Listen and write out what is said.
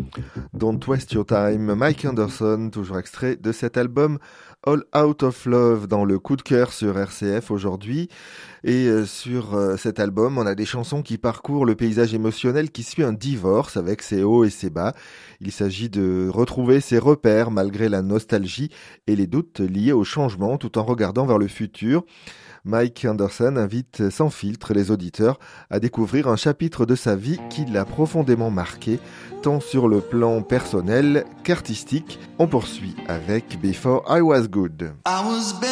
Don't Waste Your Time, Mike Anderson, toujours extrait de cet album All Out of Love dans le coup de cœur sur RCF aujourd'hui. Et sur cet album, on a des chansons qui parcourent le paysage émotionnel qui suit un divorce avec ses hauts et ses bas. Il s'agit de retrouver ses repères malgré la nostalgie et les doutes liés au changement tout en regardant vers le futur. Mike Anderson invite sans filtre les auditeurs à découvrir un chapitre de sa vie qui l'a profondément marqué, tant sur le plan personnel qu'artistique. On poursuit avec Before I Was Good.